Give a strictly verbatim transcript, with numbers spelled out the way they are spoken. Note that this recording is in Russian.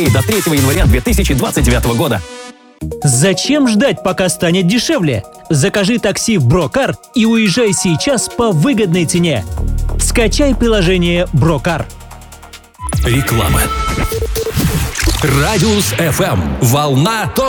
И до третьего января две тысячи двадцать девятого года. Зачем ждать, пока станет дешевле? Закажи такси в Брокар и уезжай сейчас по выгодной цене. Скачай приложение Брокар. Реклама. Радиус эф эм. Волна топ